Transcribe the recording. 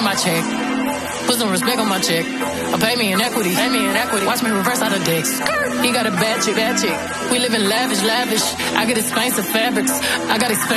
in my check. Put some respect on my check. Or pay me in equity. Pay me in equity. Watch me reverse out of dicks. He got a bad chick, bad chick. We live in lavish, lavish. I get expensive fabrics. I got expensive